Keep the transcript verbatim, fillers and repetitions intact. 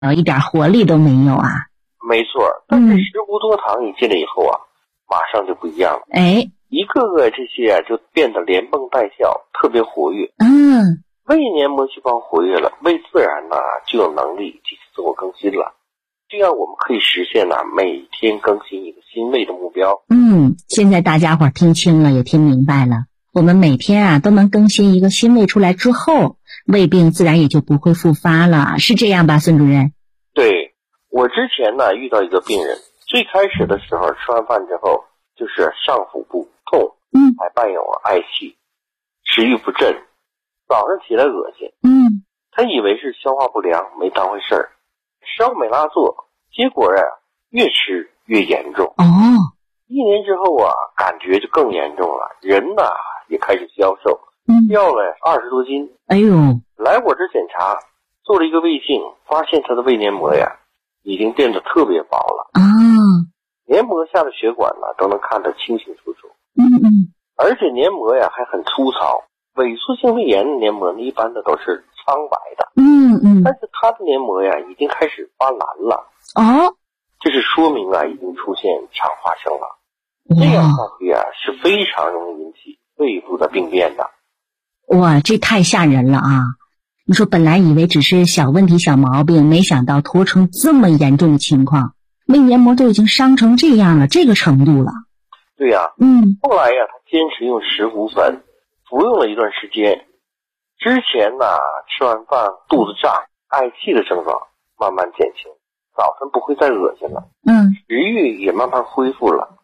呃，一点活力都没有啊。 没错，但是食物多糖你进来以后啊，马上就不一样了。 哎， 一个个这些啊就变得连蹦带跳，特别活跃。 嗯， 胃黏膜细胞活跃了，胃自然呢就有能力进行自我更新了。这样我们可以实现呢每天更新一个新胃的目标。 嗯，现在大家伙听清了，也听明白了。我们每天啊都能更新一个新胃出来之后，胃病自然也就不会复发了，是这样吧，孙主任？ 对，我之前呢遇到一个病人，最开始的时候吃完饭之后就是上腹部痛， 嗯， 还伴有嗳气，食欲不振，早上起来恶心， 嗯， 他以为是消化不良，没当回事儿，烧美拉唑，结果呀、啊、越吃越严重。 哦， 一年之后啊，感觉就更严重了，人呐也开始消瘦， 嗯， 掉了二十多斤。 哎呦， 来我这检查，做了一个胃镜，发现他的胃黏膜呀已经变得特别薄了啊， 黏膜下的血管呢都能看得清清楚楚。 嗯嗯， 而且黏膜呀还很粗糙，萎缩性胃炎的黏膜呢一般的都是苍白的， 嗯嗯， 但是他的黏膜呀已经开始发蓝了。 哦， 这是说明啊已经出现肠化生了。这样下去啊是非常容易引起胃部的病变的。 哇，这太吓人了啊！你说本来以为只是小问题小毛病，没想到拖成这么严重的情况，胃黏膜都已经伤成这样了，这个程度了。 对呀、啊， 嗯， 后来呀、啊、他坚持用石斛粉服用了一段时间，之前呢吃完饭肚子胀嗳气的症状慢慢减轻，早晨不会再恶心了， 嗯， 食欲也慢慢恢复了。